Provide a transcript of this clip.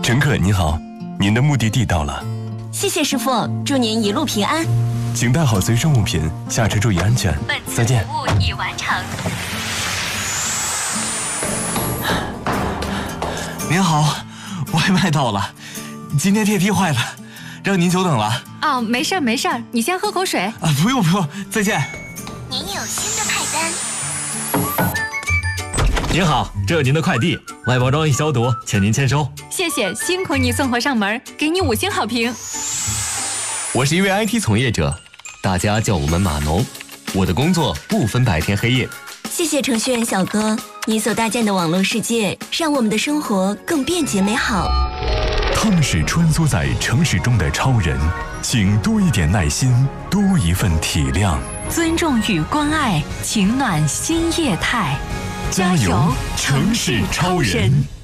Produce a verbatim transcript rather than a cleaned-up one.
乘客您好，您的目的地到了。 谢谢师傅，祝您一路平安。 请带好随身物品，下车注意安全。 本次再见。 服务已完成。 您好，外卖到了，今天电梯坏了，让您久等了。 哦，没事儿没事儿，你先喝口水。 啊，不用不用，再见。 您有新的派单。 您好，这是您的快递，外包装已消毒，请您签收。 谢谢，辛苦你送货上门，给你五星好评。 我是一位 I T 从业者，大家叫我们码农。我的工作不分白天黑夜。 谢谢程序员小哥，你所搭建的网络世界，让我们的生活更便捷美好。 他们是穿梭在城市中的超人，请多一点耐心，多一份体谅。 尊重与关爱，情暖新业态。 加油，城市超人！